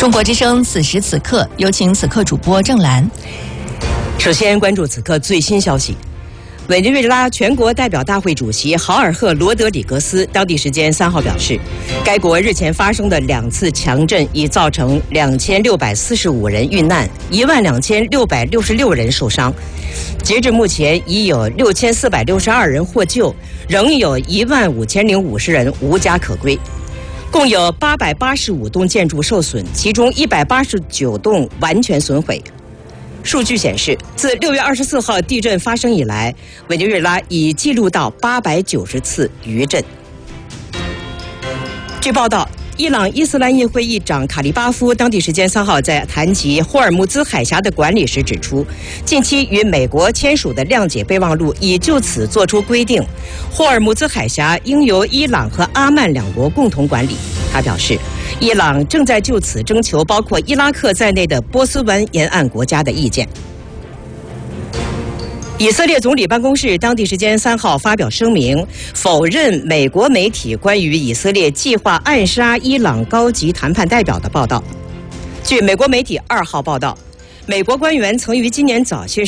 中国之声此时此刻，有请此刻主播郑兰。 首先关注此刻最新消息。委内瑞拉全国代表大会主席豪尔赫·罗德里格斯当地时间3号表示，该国日前发生的2次强震已造成2645人遇难，12666人受伤。截至目前，已有6462人获救，仍有15050人无家可归。共有885栋建筑受损，其中189栋完全损毁。数据显示，自6月24号地震发生以来，委内瑞拉已记录到890次余震。据报道，伊朗伊斯兰议会议长卡利巴夫当地时间3号在谈及霍尔木兹海峡的管理时指出，近期与美国签署的谅解备忘录已就此作出规定，霍尔木兹海峡应由伊朗和阿曼2国共同管理。他表示，伊朗正在就此征求包括伊拉克在内的波斯湾沿岸国家的意见。以色列总理办公室当地时间3号发表声明，否认美国媒体关于以色列计划暗杀伊朗高级谈判代表的报道。据美国媒体2号报道，美国官员曾于今年早些